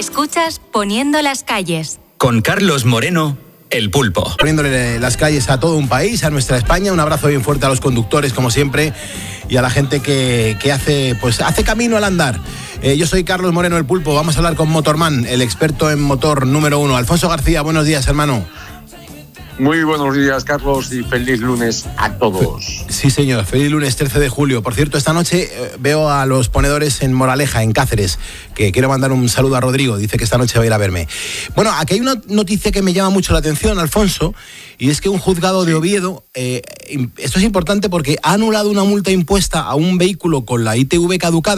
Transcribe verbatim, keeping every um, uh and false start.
Escuchas Poniendo las calles. Con Carlos Moreno, El Pulpo. Poniéndole las calles a todo un país, a nuestra España. Un abrazo bien fuerte a los conductores, como siempre, y a la gente que, que hace, pues, hace camino al andar. Eh, yo soy Carlos Moreno, El Pulpo. Vamos a hablar con Motorman, el experto en motor número uno. Alfonso García, buenos días, hermano. Muy buenos días, Carlos, y feliz lunes a todos. Sí, señor, feliz lunes trece de julio. Por cierto, esta noche eh, veo a los ponedores en Moraleja, en Cáceres, que quiero mandar un saludo a Rodrigo, dice que esta noche va a ir a verme. Bueno, aquí hay una noticia que me llama mucho la atención, Alfonso, y es que un juzgado de Oviedo, eh, esto es importante porque ha anulado una multa impuesta a un vehículo con la I T V caducada,